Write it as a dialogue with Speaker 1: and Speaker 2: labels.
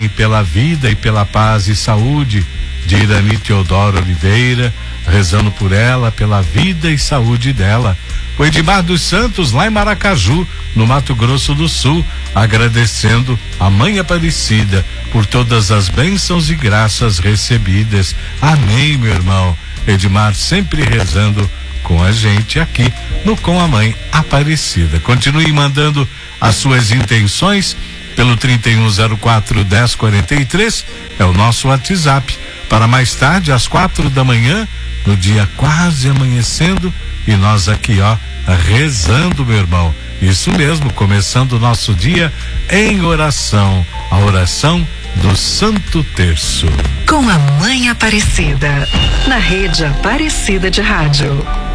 Speaker 1: E pela vida e pela paz e saúde de Irani Teodoro Oliveira, rezando por ela, pela vida e saúde dela. O Edmar dos Santos, lá em Maracaju, no Mato Grosso do Sul, agradecendo a Mãe Aparecida por todas as bênçãos e graças recebidas. Amém, meu irmão. Edmar sempre rezando com a gente aqui no Com a Mãe Aparecida. Continue mandando as suas intenções pelo 3104-1043, é o nosso WhatsApp, para mais tarde, às 4 da manhã, no dia quase amanhecendo, e nós aqui, rezando, meu irmão. Isso mesmo, começando o nosso dia em oração, a oração do Santo Terço.
Speaker 2: Com a Mãe Aparecida, na Rede Aparecida de Rádio.